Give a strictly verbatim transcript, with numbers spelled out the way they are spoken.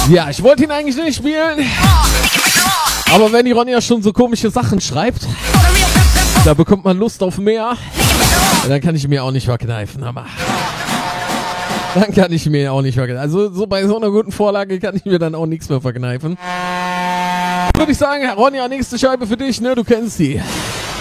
Ja, ich wollte ihn eigentlich nicht spielen. Aber wenn die Ronja schon so komische Sachen schreibt, da bekommt man Lust auf mehr. Dann kann ich mir auch nicht verkneifen, aber... Dann kann ich mir auch nicht verkneifen. Also so bei so einer guten Vorlage kann ich mir dann auch nichts mehr verkneifen. Würde ich sagen, Ronja, nächste Scheibe für dich, ne? Du kennst die.